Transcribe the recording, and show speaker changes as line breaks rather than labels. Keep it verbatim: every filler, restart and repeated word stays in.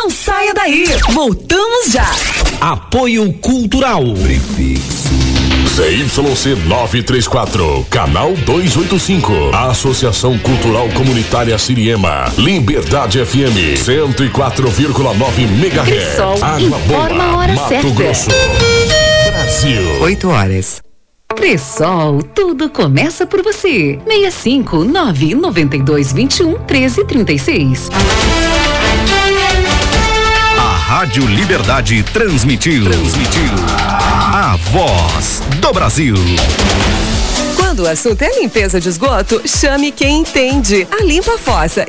Não saia daí. Voltamos já.
Apoio Cultural.
Prefixo. Z Y C novecentos e trinta e quatro, canal duzentos e oitenta e cinco, Associação Cultural Comunitária Siriema, Liberdade F M, cento e quatro vírgula nove megahertz,
Cressol,
Água
informa a
Boa,
hora
Mato
certa.
Grosso, Brasil.
oito horas.
Cressol, tudo começa por você. seis cinco nove nove dois dois um treze trinta e seis.
A Rádio Liberdade transmitiu. Transmitiu. A voz do Brasil.
Quando o assunto é limpeza de esgoto, chame quem entende. A Limpa Fossa